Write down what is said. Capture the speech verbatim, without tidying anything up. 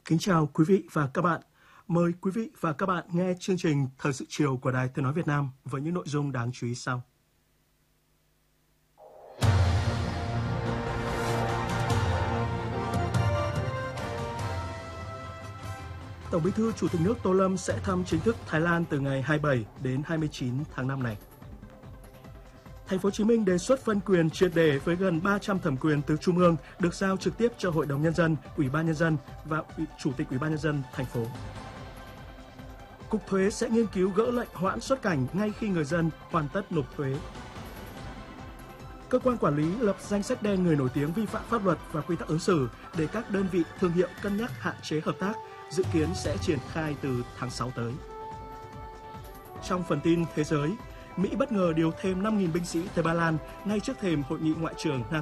Kính chào quý vị và các bạn. Mời quý vị và các bạn nghe chương trình Thời sự chiều của Đài Tiếng nói Việt Nam với những nội dung đáng chú ý sau. Tổng Bí thư Chủ tịch nước Tô Lâm sẽ thăm chính thức Thái Lan từ ngày hai mươi bảy đến hai mươi chín tháng năm này. Thành phố Hồ Chí Minh đề xuất phân quyền triệt để với gần ba trăm thẩm quyền từ trung ương được giao trực tiếp cho Hội đồng Nhân dân, Ủy ban Nhân dân và Chủ tịch Ủy ban Nhân dân thành phố. Cục Thuế sẽ nghiên cứu gỡ lệnh hoãn xuất cảnh ngay khi người dân hoàn tất nộp thuế. Cơ quan quản lý lập danh sách đen người nổi tiếng vi phạm pháp luật và quy tắc ứng xử để các đơn vị thương hiệu cân nhắc hạn chế hợp tác, dự kiến sẽ triển khai từ tháng sáu tới. Trong phần tin thế giới, Mỹ bất ngờ điều thêm năm nghìn binh sĩ tới Ba Lan ngay trước thềm hội nghị ngoại trưởng NATO.